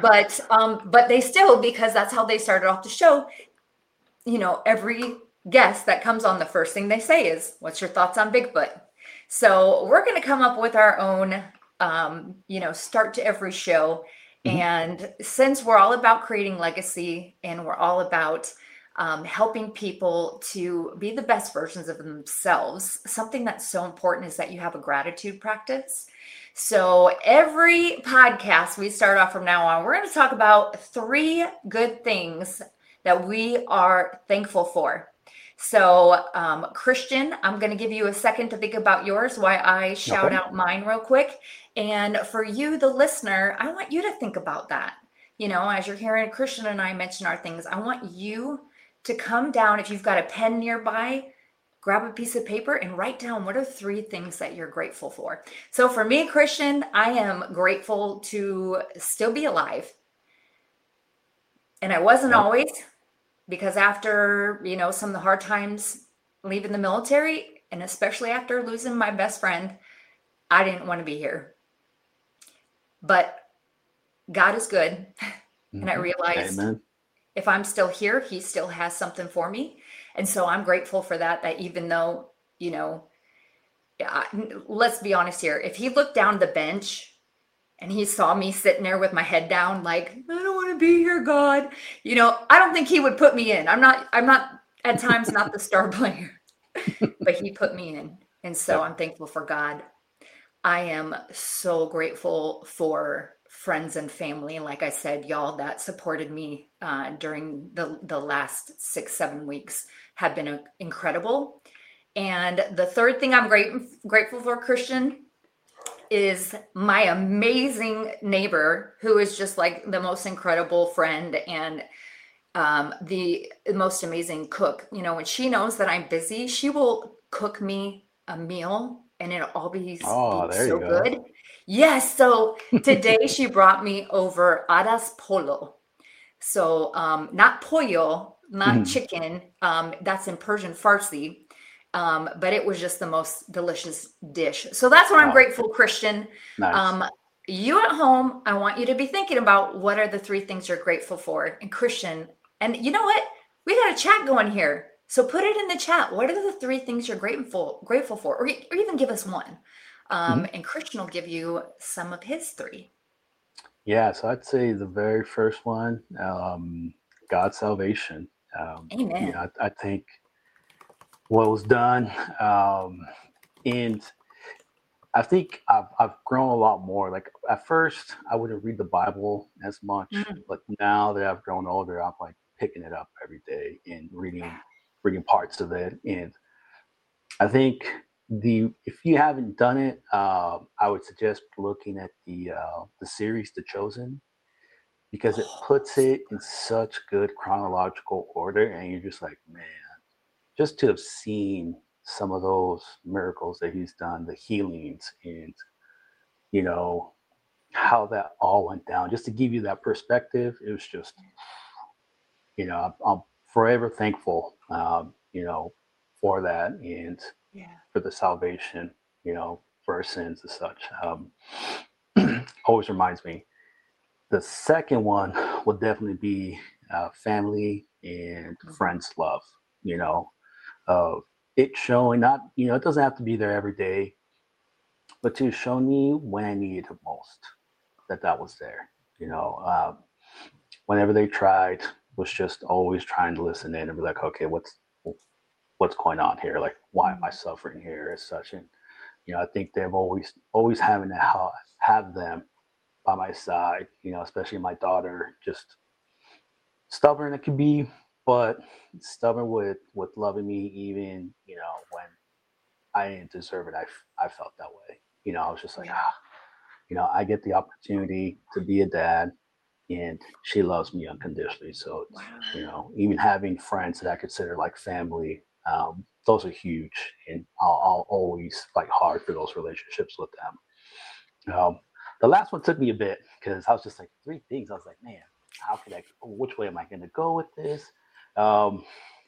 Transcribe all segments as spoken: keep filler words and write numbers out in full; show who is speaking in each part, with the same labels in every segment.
Speaker 1: but um, but they still, because that's how they started off the show. You know, every guest that comes on, the first thing they say is, "What's your thoughts on Bigfoot?" So we're going to come up with our own, um, you know, start to every show.
Speaker 2: Mhm.
Speaker 1: And since we're all about creating legacy and we're all about um, helping people to be the best versions of themselves, something that's so important is that you have a gratitude practice. So every podcast we start off from now on, we're going to talk about three good things that we are thankful for. So, um, Christian, I'm going to give you a second to think about yours while I shout
Speaker 2: Okay.
Speaker 1: out mine real quick. And for you, the listener, I want you to think about that. You know, as you're hearing Christian and I mention our things, I want you to come down. If you've got a pen nearby, grab a piece of paper and write down what are three things that you're grateful for. So for me, Christian, I am grateful to still be alive. And I wasn't
Speaker 2: Yep.
Speaker 1: always, because after, you know, some of the hard times leaving the military, and especially after losing my best friend, I didn't want to be here. But God is good. And I
Speaker 2: Mhm.
Speaker 1: realized
Speaker 2: Amen.
Speaker 1: if I'm still here, he still has something for me. And so I'm grateful for that, that even though, you know, yeah, let's be honest here. If he looked down the bench and he saw me sitting there with my head down, like, I don't want to be here, God, you know, I don't think he would put me in. I'm not, I'm not at times not the star player, but he put me in. And so
Speaker 2: Yep.
Speaker 1: I'm thankful for God. I am so grateful for friends and family, like I said, y'all that supported me uh, during the, the last six, seven weeks have been uh, incredible. And the third thing I'm great, grateful for, Christian, is my amazing neighbor who is just like the most incredible friend and um, the most amazing cook. You know, when she knows that I'm busy, she will cook me a meal and it'll all be,
Speaker 2: Oh,
Speaker 1: be
Speaker 2: there you
Speaker 1: so
Speaker 2: go.
Speaker 1: good. Yes. So today she brought me over aras polo. So um, not pollo, not
Speaker 2: Mhm.
Speaker 1: chicken. Um, that's in Persian Farsi. Um, but it was just the most delicious dish. So that's what I'm
Speaker 2: Oh,
Speaker 1: grateful, Christian.
Speaker 2: nice.
Speaker 1: Um, you at home, I want you to be thinking about what are the three things you're grateful for. And Christian, and you know what? We got a chat going here. So put it in the chat. What are the three things you're grateful grateful for? Or, or even give us one. Um,
Speaker 2: Mhm.
Speaker 1: and Christian will give you some of his three.
Speaker 2: Yeah, so I'd say the very first one, um, God's salvation. Um, you
Speaker 1: Amen.
Speaker 2: know, I, I think what was done, um, and I think I've I've grown a lot more. Like at first, I wouldn't read the Bible as much,
Speaker 1: Mm.
Speaker 2: but now that I've grown older, I'm like picking it up every day and reading reading parts of it. And I think the if you haven't done it, uh, I would suggest looking at the uh, the series The Chosen because it
Speaker 1: Oh,
Speaker 2: puts it in such good chronological order, and you're just like, man, just to have seen some of those miracles that he's done, the healings, and you know how that all went down. Just to give you that perspective, it was just, you know, I'm, I'm forever thankful, um, you know, for that and
Speaker 1: yeah.
Speaker 2: for the salvation, you know, for our sins and such. Um, always reminds me. The second one would definitely be uh, family and
Speaker 1: Mhm.
Speaker 2: friends love, you know, uh, it showing not, you know, it doesn't have to be there every day, but to show me when I needed it most that that was there, you know, um, whenever they tried was just always trying to listen in and be like, okay, what's what's going on here? Like, why am I
Speaker 1: Mm.
Speaker 2: suffering here as such? And you know, I think they've always always having to ha- have them by my side. You know, especially my daughter, just stubborn it could be, but stubborn with with loving me even you know when I didn't deserve it. I I felt that way. You know, I was just like,
Speaker 1: Yeah.
Speaker 2: ah, you know, I get the opportunity to be a dad and she loves me unconditionally. So it's,
Speaker 1: Wow.
Speaker 2: you know, even having friends that I consider like family, um, those are huge, and I'll, I'll always fight hard for those relationships with them. Um, the last one took me a bit because I was just like three things. I was like, man, how could I? Which way am I going to go with this? Um,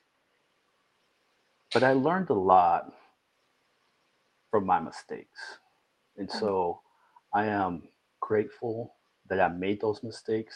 Speaker 2: but I learned a lot from my mistakes, and
Speaker 1: Mm.
Speaker 2: so I am grateful that I made those mistakes